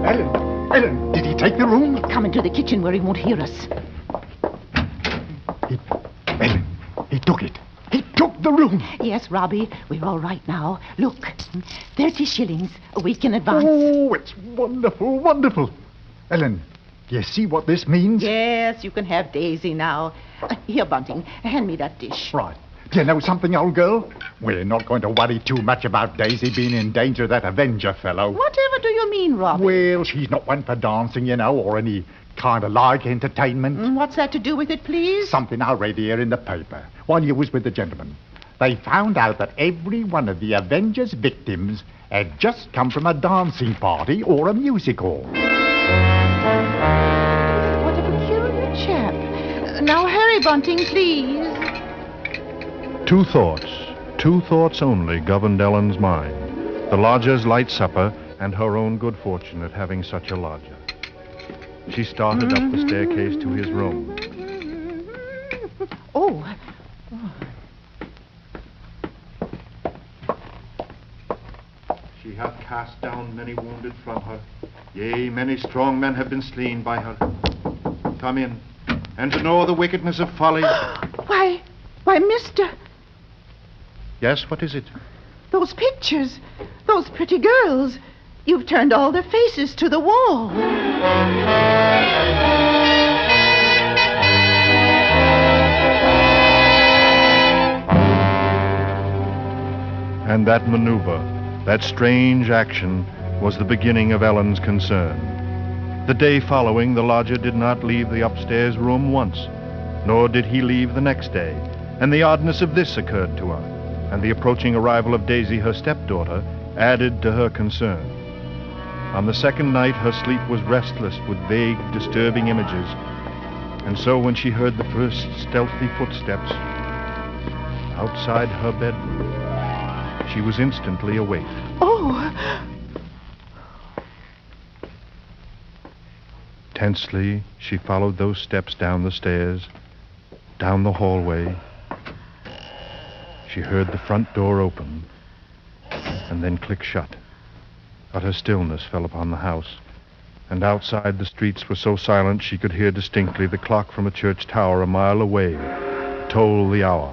Ellen, did he take the room? Come into the kitchen where he won't hear us. Ellen, he took it. He took the room. Yes, Robbie, we're all right now. Look, 30 shillings a week in advance. Oh, it's wonderful, wonderful. Ellen, do you see what this means? Yes, you can have Daisy now. Here, Bunting, hand me that dish. Right. Do you know something, old girl? We're not going to worry too much about Daisy being in danger of that Avenger fellow. Whatever do you mean, Robbie? Well, she's not one for dancing, you know, or any kind of like entertainment. What's that to do with it, please? Something I read here in the paper while you was with the gentleman. They found out that every one of the Avengers' victims had just come from a dancing party or a music hall. What a peculiar chap. Now hurry, Bunting, please. Two thoughts only governed Ellen's mind. The lodger's light supper and her own good fortune at having such a lodger. She started up the staircase to his room. Oh. She hath cast down many wounded from her. Yea, many strong men have been slain by her. Come in, and to know the wickedness of folly. Why, mister, Yes, what is it? those pictures, those pretty girls. You've turned all their faces to the wall. And that maneuver, that strange action, was the beginning of Ellen's concern. The day following, the lodger did not leave the upstairs room once, nor did he leave the next day, and the oddness of this occurred to her, and the approaching arrival of Daisy, her stepdaughter, added to her concern. On the second night, her sleep was restless with vague, disturbing images, and so when she heard the first stealthy footsteps outside her bedroom, she was instantly awake. Oh! Tensely, she followed those steps down the stairs, down the hallway. She heard the front door open, and then click shut. Utter stillness fell upon the house, and outside the streets were so silent she could hear distinctly the clock from a church tower a mile away toll the hour.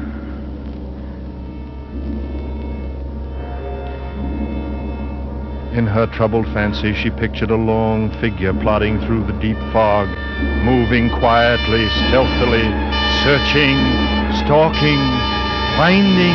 In her troubled fancy, she pictured a long figure plodding through the deep fog, moving quietly, stealthily, searching, stalking, finding.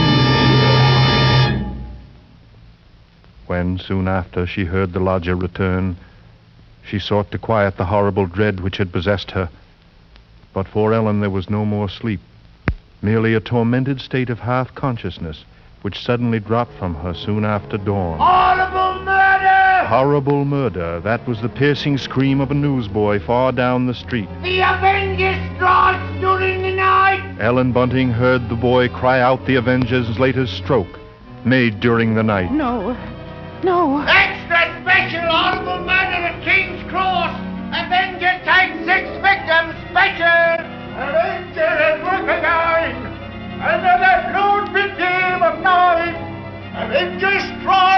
When, soon after, she heard the lodger return, she sought to quiet the horrible dread which had possessed her. But for Ellen there was no more sleep, merely a tormented state of half-consciousness, which suddenly dropped from her soon after dawn. Horrible murder! Horrible murder. That was the piercing scream of a newsboy far down the street. The Avengers strikes during the night! Ellen Bunting heard the boy cry out the Avenger's latest stroke, made during the night. No. Extra special horrible murder at King's Cross! Avenger takes 6 victims special! Avenger is recognized! Another blood victim of night! Avenger strikes!